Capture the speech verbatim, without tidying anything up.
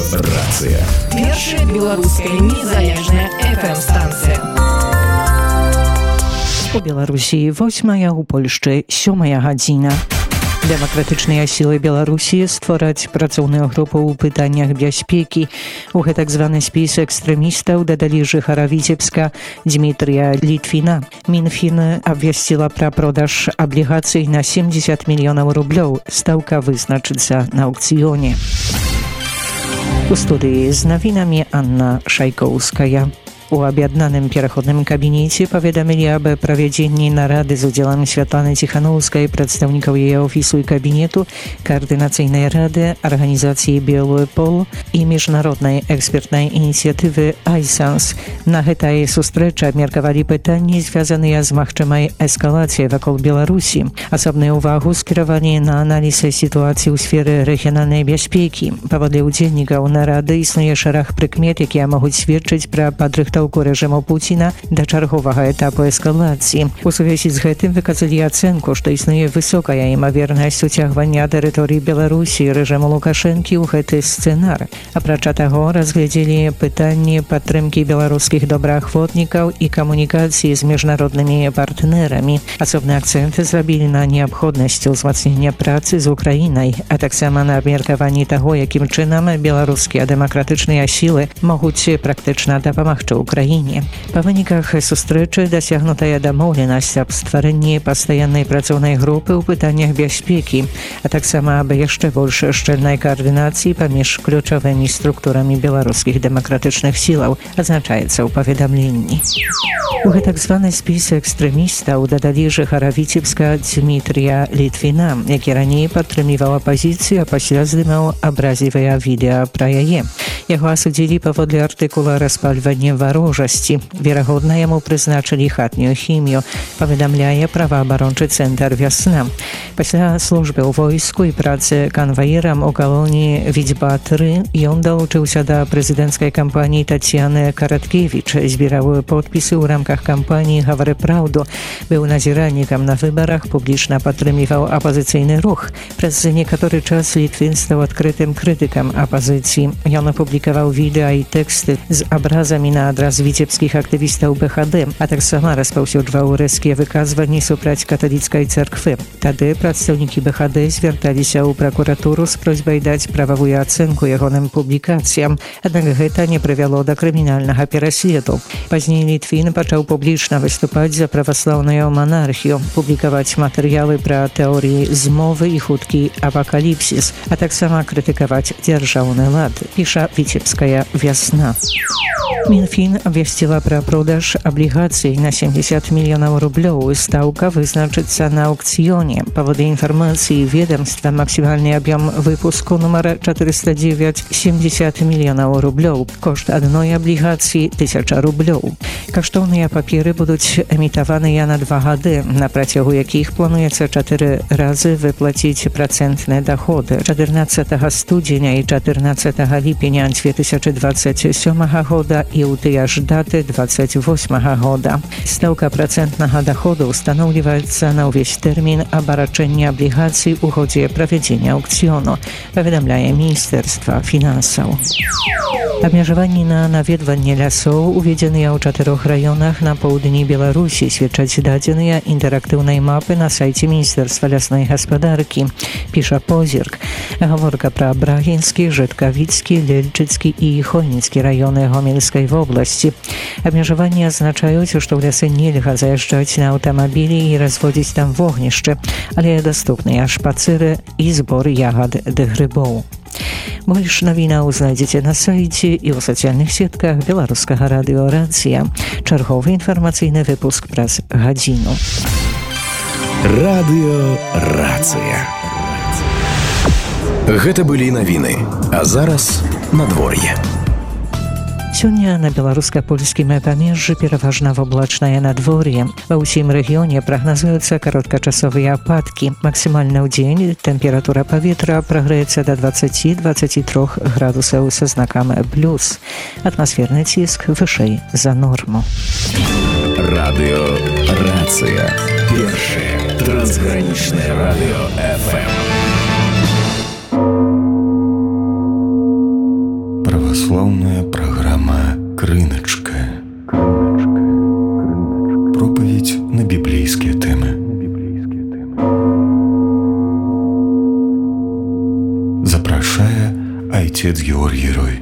Рацыя. Першая беларуская незалежная эф эм-станцыя. У Беларусі восьмая, у Польшчы сёмая гадзіна. Дэмакратычныя сілы Беларусі створаць працоўную групу ў пытаннях бяспекі. У гэтак званы спіс экстрэмістаў дадалі жыхара Віцебска Дмітрія Літвіна. Мінфін абвясціла пра продаж аблігацый на семьдесят мільёнаў рублёў. Стаўка вызначыцца на аўкцыёне. У студыі з навінамі Анна Шайкоўская. У аб'яднаным пераходным кабінеце паведамілі аб правядзенні нарады з удзелам Святланы Ціханаўскай, прадстаўнікаў яе офісу і кабінету, каардынацыйнай рады, арганізацыі «Белы пол» і міжнароднай экспертнай ініцыятывы «Айсанс». На гэтай сустрэчы абмеркавалі пытанні, звязаныя з магчымай эскалацыяй вакол Беларусі. Асобную ўвагу скіравалі на аналіз сітуацыі ў сферы рэгіянальнай бяспекі. Паводле ўдзельнікаў нарады існуе шэраг прыкмет, якія могуць сведчыць пра падрыхтоўку рэжыму Пуціна да чарговага этапу эскалацыі. У сувязі з гэтым выказалі ацэнку, што існуе высокая імавернасць уцягвання тэрыторыі Беларусі рэжыму Лукашэнкі ў гэты сцэнар. Апрача таго, разглядзелі пытанні падтрымкі беларускіх добраахвотнікаў і камунікацыі з міжнароднымі партнерамі. Асобны акцэнт зрабілі на неабходнасці ўзмацнення працы з Украінай, а таксама на абмеркаванні таго, якім чынам беларускія дэмакратычныя сілы могуць практычна дапамагчы Украіне. Па выніках сустрэчы дасягнутая дамоўленасць аб стварэнні пастаяннай працоўнай групы ў пытаннях бяспекі, а таксама аб яшчэ больш шчыльнай каардынацыі паміж ключавымі структурамі беларускіх дэмакратычных сілаў, азначаецца ў паведамленні. У гэтак званы спіс экстрэмістаў дадалі жыхара Віцебска Дмітрія Літвіна, які раней падтрымліваў апазіцыю, а пасля здымаў абразлівыя відэа пра яе. Яго асудзілі паводле артыкула «Распальванне варожасці». Верагодна, яму прызначылі хатнюю хімію, паведамляе праваабарончы цэнтр «Вясна». Пасля службы ў войску і працы канваірам у калоніі Відзьба-тры ён далучыўся да прэзідэнцкай кампаніі Тацьяны Караткевіч, збіраў подпісы ў рамках кампаніі «Гавары праўду». Быў назіральнікам на выбарах, публічна падтрымліваў апазіцыйны рух. Праз некаторы час Літвін стаў адкрытым крытыкам апазіцыі. Ён апублікаваў відэа і тэксты з абразамі на адрас віцебскіх актывістаў бэ ха дэ, а таксама распаўсюджваў рэзкія выказванні супраць каталіцкай царквы. Тады прадстаўнікі бэ ха дэ звярталіся ў пракуратуру з просьбай даць прававую ацэнку ягоным публікацыям, аднак гэта не прывяло да крымінальнага пераследу. Пазней Літвін пачаў публічна выступаць за праваслаўную манархію, публікаваць матэрыялы пра тэорыі змовы і хуткі апакаліпсіс, а таксама крытыкаваць дзяржаўны лад, піша «Віцебская вясна». Мінфін абвясціла пра продаж аблігацый на семьдесят мільёнаў рублёў. Стаўка вызначыцца на аўкцыёне. Паводле інфармацыі ведомства, максімальны аб'ём выпуску нумар чатырыста дзевяць – семьдесят мільёнаў рублёў. Кошт адной аблігацыі – тысяча рублёў. Каштоўныя паперы будуць эмітаваныя на два гады, на працягу якіх плануецца чатыры разы выплаціць працэнтныя даходы. чатырнаццатага студзеня і чатырнаццатага ліпеня дзве тысячы дваццаць сёмага года і ў тыя ж даты дваццаць восьмага года. Стаўка працэнтнага даходу устаноўліваецца на ўвесь тэрмін абарачэння аблігацый у ходзе правядзення аўкцыёну, паведамляе Міністэрства фінансаў. Абмежаванні на наведванне лясоў, уведзеныя ў чатырох раёнах на поўдні Беларусі, сведчаць дадзеныя інтэрактыўнай мапы на сайце Міністэрства лясной гаспадаркі, піша «Позірк». Гаворка пра Брагінскі, Жыткавіцкі, Лельчыцкі і Хойніцкі раёны Гомельскай вобласці. Абмежаванні азначаюць, што ў лясы нельга заязджаць на аўтамабілі і разводзіць там вогнішчы, але даступныя шпацыры і збор ягад ды грыбоў. Больш навінаў знайдзеце на сайце і ў сацыяльных сетках беларускага радыё «Рацыя». Чарговы інфармацыйны выпуск праз гадзіну. Радыё «Рацыя». Гэта былі навіны, а зараз надвор'е. Сёння на беларуска-польскім памежжы пераважна воблачнае надвор'е. Ва ўсім рэгіёне прагназуюцца кароткачасовыя ападкі. Максімальна ў дзень тэмпература паветра прагрэецца да дваццаці - дваццаці трох градусаў са знакам плюс. Атмасферны ціск вышэй за норму. Радыё «Рацыя». Першае трансгранічнае радыё эф эм. правослаўная праграма «Крыначка». Проповедь на библейские темы. Запрашае отец Георгий Рой.